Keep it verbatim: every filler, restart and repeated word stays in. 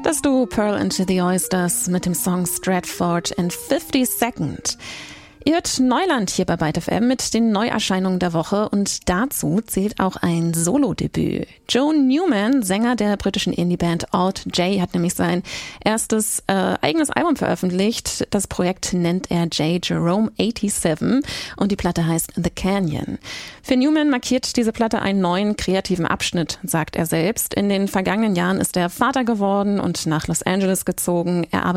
Das Duo Pearl and the Oysters mit dem Song Stratford and fifty Second. Ihr hört Neuland hier bei Byte F M mit den Neuerscheinungen der Woche und dazu zählt auch ein Solo-Debüt. Joe Newman, Sänger der britischen Indie-Band Alt J, hat nämlich sein erstes äh, eigenes Album veröffentlicht. Das Projekt nennt er J Jerome siebenundachtzig und die Platte heißt The Canyon. Für Newman markiert diese Platte einen neuen kreativen Abschnitt, sagt er selbst. In den vergangenen Jahren ist er Vater geworden und nach Los Angeles gezogen. Er arbeitet